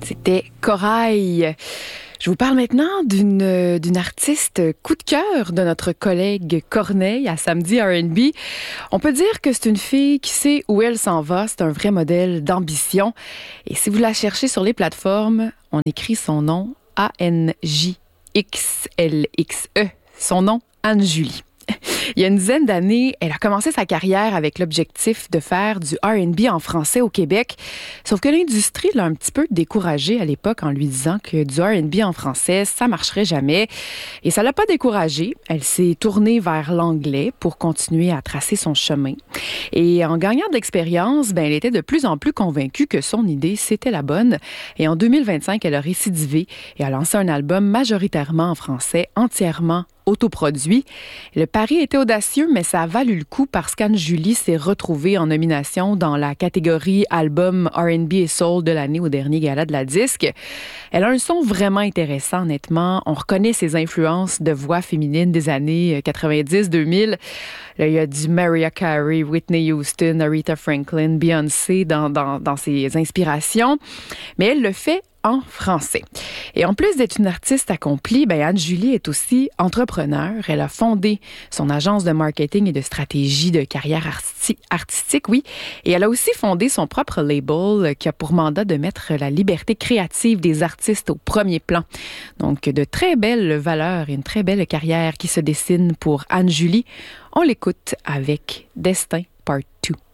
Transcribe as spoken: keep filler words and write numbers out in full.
C'était Corail. Je vous parle maintenant d'une, d'une artiste coup de cœur de notre collègue Corneille à Samedi R and B. On peut dire que c'est une fille qui sait où elle s'en va. C'est un vrai modèle d'ambition. Et si vous la cherchez sur les plateformes, on écrit son nom A N J X L X E. Son nom, Anne-Julie. Il y a une dizaine d'années, elle a commencé sa carrière avec l'objectif de faire du R and B en français au Québec. Sauf que l'industrie l'a un petit peu découragée à l'époque en lui disant que du R and B en français, ça marcherait jamais. Et ça l'a pas découragée. Elle s'est tournée vers l'anglais pour continuer à tracer son chemin. Et en gagnant d'expérience, ben, elle était de plus en plus convaincue que son idée, c'était la bonne. Et en deux mille vingt-cinq, elle a récidivé et a lancé un album majoritairement en français, entièrement autoproduit. Le pari était audacieux, mais ça a valu le coup parce qu'Anne-Julie s'est retrouvée en nomination dans la catégorie album R and B et soul de l'année au dernier gala de la disque. Elle a un son vraiment intéressant, honnêtement. On reconnaît ses influences de voix féminines des années quatre-vingt-dix deux mille. Là, il y a du Mariah Carey, Whitney Houston, Aretha Franklin, Beyoncé dans, dans, dans ses inspirations. Mais elle le fait en français. Et en plus d'être une artiste accomplie, ben Anne-Julie est aussi entrepreneur. Elle a fondé son agence de marketing et de stratégie de carrière arti- artistique, oui. Et elle a aussi fondé son propre label qui a pour mandat de mettre la liberté créative des artistes au premier plan. Donc, de très belles valeurs et une très belle carrière qui se dessine pour Anne-Julie. On l'écoute avec Destin Part deux.